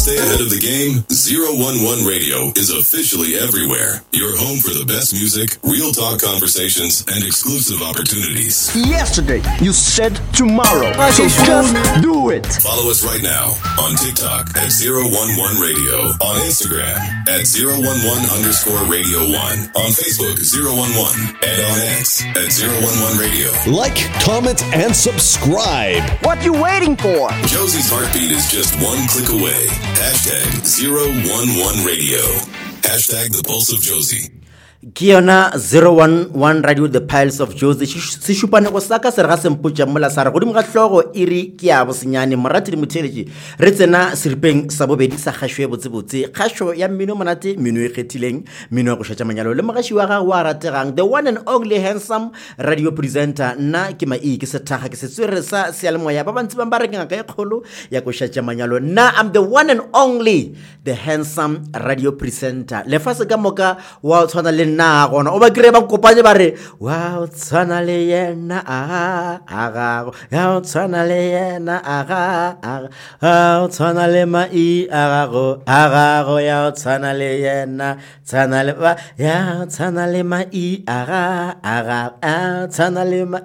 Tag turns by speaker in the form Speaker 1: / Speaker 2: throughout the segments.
Speaker 1: Stay ahead of the game. 011 Radio is officially everywhere. Your home for the best music, real talk conversations, and exclusive opportunities.
Speaker 2: Yesterday, you said tomorrow. So just do it.
Speaker 1: Follow us right now on TikTok at 011 Radio, on Instagram at 011_Radio 1, on Facebook 011, and on X at 011 Radio.
Speaker 3: Like, comment, and subscribe.
Speaker 2: What you waiting for?
Speaker 1: Josie's heartbeat is just one click away. Hashtag 011 Radio. Hashtag the pulse of Josie.
Speaker 4: Kiona 011 Radio, the pulse of Josie. Se shupane go saka se re ga semputša mola sa re godimo ga hlogo iri ke a bosenyane morati le motheletši re tsena seripeng sa bobedi sa kgašo e botsebotse, kgašo ya mmino monate, mmino e kgethileng, mmino ya go šatša manyalo le mogaši wa gago wa rategang, the one and only handsome radio presenter. Nna ke mai ke sethaga ke setswere sa sealemoya ba bantsi ba ba re ke ngaka e kgolo ya go šatša manyalo. Nna I'm the one and only the handsome radio presenter. Lefase ka moka wa tshwana le na gona o ba kire ba kopanye ba re wow tshwana le yena aga ya tshwana le yena aga tshwana le mai aga ya tshwana le yena tshwana le ba ya tshwana le mai aga tshwana le ma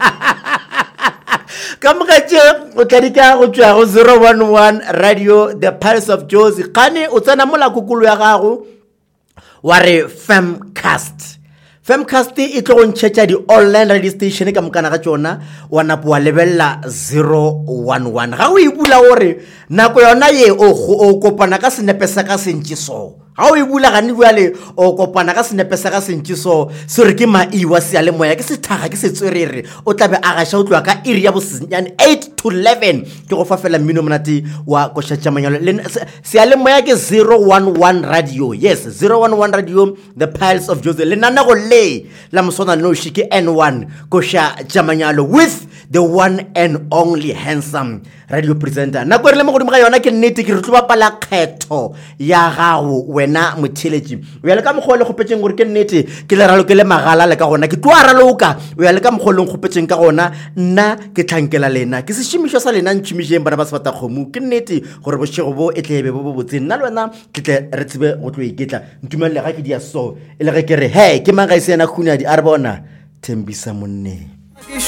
Speaker 4: Kamgaje o kadika go tswa go 011 Radio, the pulse of Josie. Kane o tsena mola kukulu ya gago ware Femcast e tlo go ntšhetša di online radio station ka mokana ga tšona wa napo wa lebella 011 ga o e bula gore nako yona ye o kopana ka senepe sa ka sentši so ga o e bula gane buale o kopana ka senepe sa ka sentši so se re ke maiwa sealemoya ke sethaga ke setswerere o tlabe a gaša o tloa ka iri ya bosenyane 8 to 11 ke go fa fela mmino monate wa košatša manyalo sealemoya ke 011 Radio. Yes, 011 Radio, the pulse of Josie. Lenana go le la mosona no shiki N1 košatša manyalo with the one and only handsome radio presenter. Na go re le mo godimo ga yona ke nnete ke re tlo bapala kgetho ya gago wena motheletši o ya le ka mogolo le khopetseng gore ke nnete ke le ralo ke le magala le ka gona ke twa raloka o ya le ka mogolo le khopetseng ka gona nna ke tlhankela lena ke se šimisho sa lena ntšhimisheng bana ba se bata khomu ke nnete gore bošego bo e tlebe bo botse nna le wena ke tle re tsebe go tlo iketla ntumelle ga ke dia so e le ge ke re he ke mang ga isena khuna di a re bona Thembisa monne.